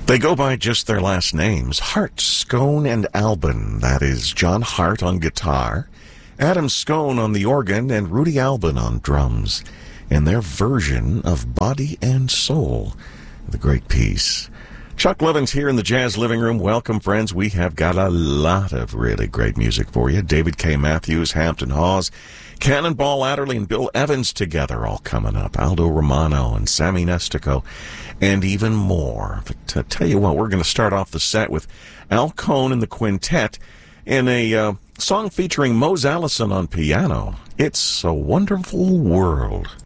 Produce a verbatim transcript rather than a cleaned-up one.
They go by just their last names, Hart, Scone, and Albin. That is John Hart on guitar, Adam Scone on the organ, and Rudy Albin on drums, in their version of Body and Soul, the great piece. Chuck Lovins here in the Jazz Living Room. Welcome, friends. We have got a lot of really great music for you. David K. Matthews, Hampton Hawes, Cannonball Adderley, and Bill Evans together all coming up. Aldo Romano and Sammy Nestico, and even more. But to tell you what, we're going to start off the set with Al Cohn and the Quintet in a uh, song featuring Mose Allison on piano. It's a Wonderful World.